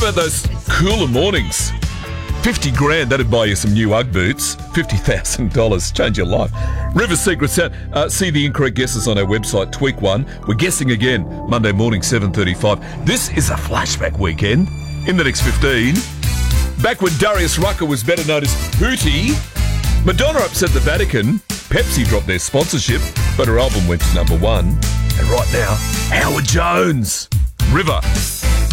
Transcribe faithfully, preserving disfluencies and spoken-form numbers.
about those cooler mornings? fifty grand, that'd buy you some new Ugg boots. fifty thousand dollars, change your life. River Secret Sound. Uh, see the incorrect guesses on our website, Tweak One. We're guessing again, Monday morning, seven thirty-five. This is a flashback weekend. In the next fifteen, back when Darius Rucker was better known as Hootie, Madonna upset the Vatican, Pepsi dropped their sponsorship, but her album went to number one. And right now, Howard Jones. River.